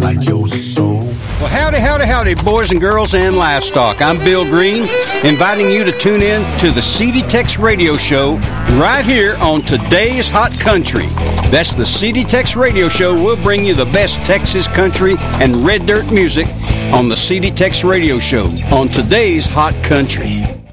inside your soul. Well, howdy, howdy, howdy, boys and girls and livestock. I'm Bill Green, inviting you to tune in to the CD Tex Radio Show right here on Today's Hot Country. That's the CD Tex Radio Show. We'll bring you the best Texas country and red dirt music on the CD Tex Radio Show on Today's Hot Country.